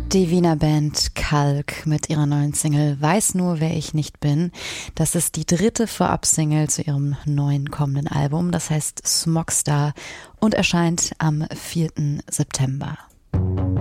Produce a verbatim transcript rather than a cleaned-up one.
Die Wiener Band Kalk mit ihrer neuen Single Weiß nur, wer ich nicht bin. Das ist die dritte Vorab-Single zu ihrem neuen kommenden Album. Das heißt Smogstar und erscheint am vierten September.